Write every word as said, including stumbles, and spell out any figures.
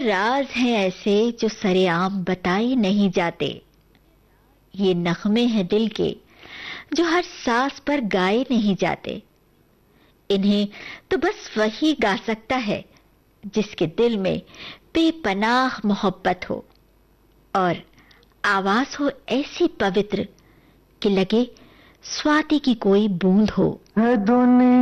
राज हैं ऐसे जो सरेआम बताए नहीं जाते। ये नगमे हैं दिल के जो हर सांस पर गाए नहीं जाते। इन्हें तो बस वही गा सकता है जिसके दिल में बेपनाह मोहब्बत हो और आवाज हो ऐसी पवित्र कि लगे स्वाति की कोई बूंद हो।